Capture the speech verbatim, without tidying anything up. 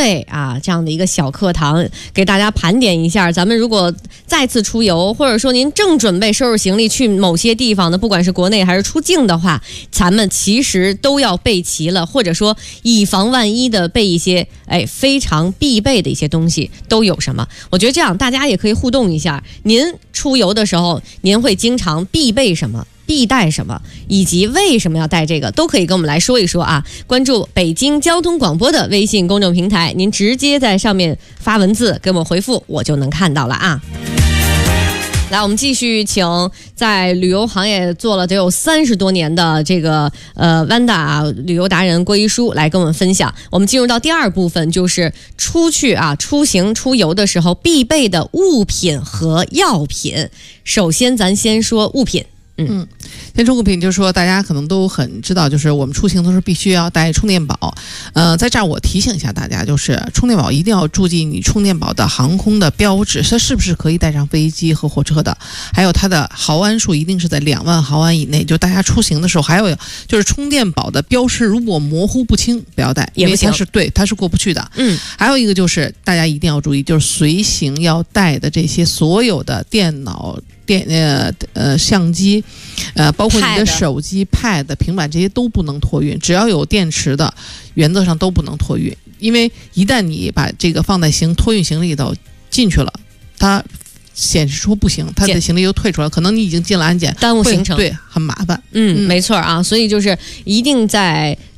备啊这样的一个小课堂，给大家盘点一下。咱们如果再次出游，或者说您正准备收拾行李去某些地方的，不管是国内还是出境的话，咱们其实都要备齐了，或者说以防万一的备一些哎非常必备的一些东西都有什么。我觉得这样大家也可以互动一下，您出游的时候您会经常必备什么，必带什么，以及为什么要带这个，都可以跟我们来说一说啊。关注北京交通广播的微信公众平台，您直接在上面发文字给我们回复，我就能看到了啊。来，我们继续请在旅游行业做了得有三十多年的这个呃 Wanda 旅游达人郭一书来跟我们分享。我们进入到第二部分，就是出去啊出行出游的时候必备的物品和药品。首先咱先说物品。 嗯，先说物品，就是说大家可能都很知道，就是我们出行都是必须要带充电宝。呃，在这儿我提醒一下大家，就是充电宝一定要注意你充电宝的航空的标志，它是不是可以带上飞机和火车的，还有它的毫安数一定是在两万毫安以内。就大家出行的时候，还有就是充电宝的标识如果模糊不清，不要带， 也不行， 因为它是对它是过不去的。 嗯， 还有一个就是大家一定要注意，就是随行要带的这些所有的电脑。电呃呃相机，呃包括你的手机、pad、平板这些都不能托运，只要有电池的，原则上都不能托运，因为一旦你把这个放在行托运行李里头进去了，它显示出不行，它的行李又退出来，可能你已经进了安检， 耽误行程， 对，很麻烦。 嗯，嗯没错啊，所以就是一定在。